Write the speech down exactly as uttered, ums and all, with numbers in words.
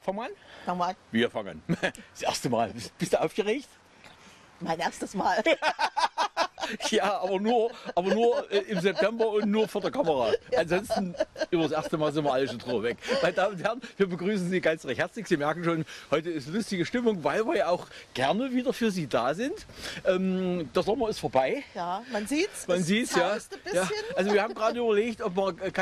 Fangen wir an? Fangen wir an. Wir fangen an. Das erste Mal. Bist, bist du aufgeregt? Mein erstes Mal. Ja, aber nur, aber nur äh, im September und nur vor der Kamera. Ansonsten über das erste Mal sind wir alle schon drüber weg. Meine Damen und Herren, wir begrüßen Sie ganz recht herzlich. Sie merken schon, heute ist lustige Stimmung, weil wir ja auch gerne wieder für Sie da sind. Ähm, der Sommer ist vorbei. Ja, man sieht's. Man es sieht's, ja. zaust ein ja. bisschen. Also wir haben gerade überlegt, ob wir